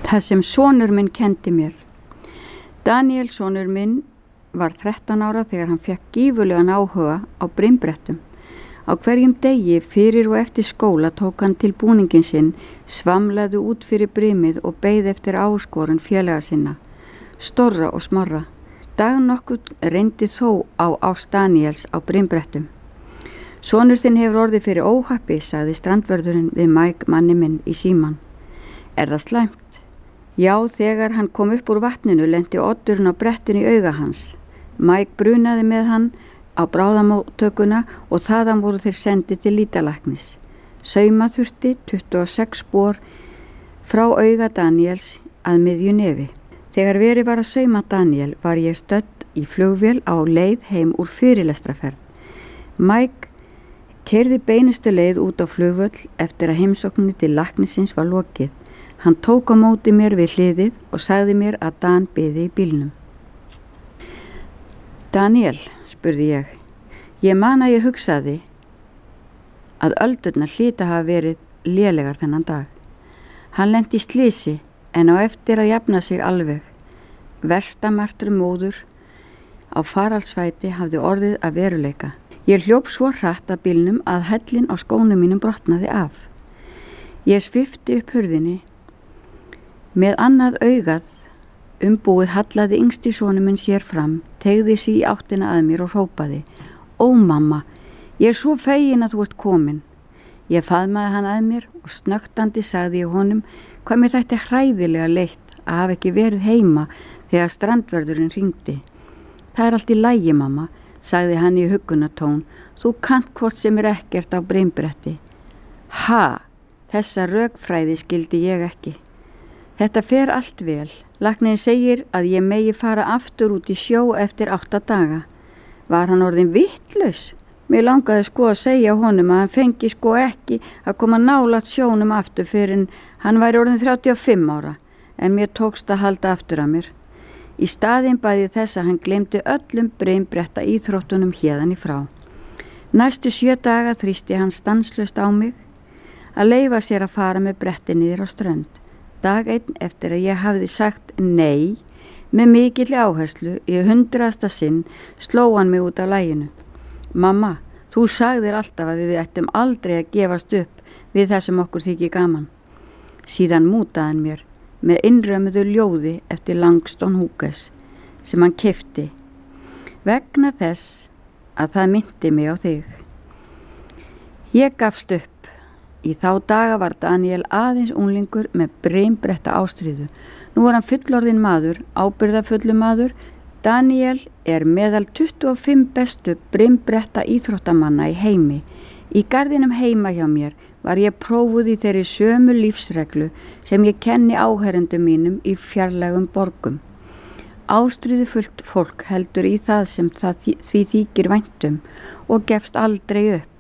Það sem sonur minn kendi mér. Daniel, sonur minn, var 13 ára þegar hann fekk gífurlegan áhuga á brimbrettum. Á hverjum degi fyrir og eftir skóla tók hann til búningin sinn, svamlaði út fyrir brimið og beið eftir áskorun félaga sinna, stórra og smarra. Dag nokkuð reyndi þó á ást Daniels á brimbrettum. Sonur þinn hefur orðið fyrir óhappi, sagði strandvörðurinn við Mike manni minn í síman. Er það slæmt? Já, þegar hann kom upp úr vatninu lenti oddurinn á brettinu í auga hans. Mike brunaði með hann á bráðamóttökuna og þaðan voru þeir sendið til lýtalæknis. Sauma þurfti 26 spor frá auga Daniels að miðju nefi. Þegar verið var að sauma Daniel var ég stödd í flugvél á leið heim úr fyrirlestraferð. Mike keyrði beinustu leið út á flugvöll eftir að heimsókninni til læknisins var lokið. Hann tók á móti mér við hliðið og sagði mér að Dan biði í bílnum. Daniel, spurði ég. Ég man að ég hugsaði að öldurnar hlýta hafa verið lélegar þennan dag. Hann lenti í slysi en á eftir að jafna sig alveg. Versta martur móður á faraldsvæti hafði orðið að veruleika. Ég hljóp svo hratt að bílnum að hellin á skónum mínum brotnaði af. Ég svipti upp hurðinni. Með annað augað umbúið hallaði yngsti sonur minn sér fram, teygði sig í áttina að mér og hrópaði. Ó mamma, ég er svo fegin að þú ert komin. Ég faðmaði hann að mér og snögtandi sagði ég honum hvað mér þætti hræðilega leitt að hafa ekki verið heima þegar strandvörðurinn hringdi. Það er allt í lagi mamma, sagði hann í huggunartón. Þú kannt hvort sem er ekkert á brimbretti. Ha, þessa rökfræði skildi ég ekki. Þetta fer allt vel. Læknirinn segir að ég megi fara aftur út í sjó eftir 8 daga. Var hann orðinn vitlaus? Mér langaði sko að segja honum að hann fengi sko ekki að koma nálægt sjónum aftur fyrir en hann væri orðinn 35 ára, en mér tókst að halda aftur að mér. Í staðinn bæði þess að hann gleymdi öllum brimbretta íþróttunum héðan í frá. Næstu 7 daga þrýsti hann stanslaust á mig að leyfa sér að fara með bretti niður á strönd. Dag einn eftir að ég hafði sagt nei með mikilli áherslu í 100. sinn sló hann mig út af laginu. Mamma, þú sagðir alltaf að við ættum aldrei að gefast upp við það sem okkur þykir gaman. Síðan mútaði hann mér með innrömmuðu ljóði eftir Langston Hughes sem hann keypti vegna þess að það minnti mig á þig. Ég gafst upp. Í þá daga var Daniel aðeins unglingur með brimbretta ástríðu. Nú var hann fullorðinn maður, ábyrgðarfullur maður. Daniel er meðal 25 bestu brimbretta íþróttamanna í heimi. Í garðinum heima hjá mér var ég prófuð í þeirri sömu lífsreglu sem ég kenni áherendum mínum í fjarlægum borgum. Ástríðufullt fólk heldur í það sem því þykir væntum og gefst aldrei upp.